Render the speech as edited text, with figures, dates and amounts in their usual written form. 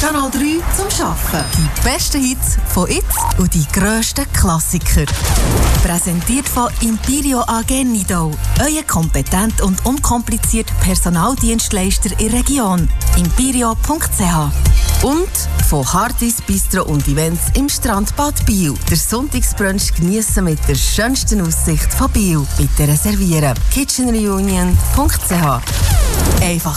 Kanal 3 zum Arbeiten. Die besten Hits von jetzt und die grössten Klassiker. Präsentiert von Imperio AG Nidau. Euer kompetent und unkompliziert Personaldienstleister in der Region. imperio.ch. Und von Hardys Bistro und Events im Strandbad Biel. Der Sonntagsbrunch geniessen mit der schönsten Aussicht von Biel. Bitte reservieren. kitchenreunion.ch. Einfach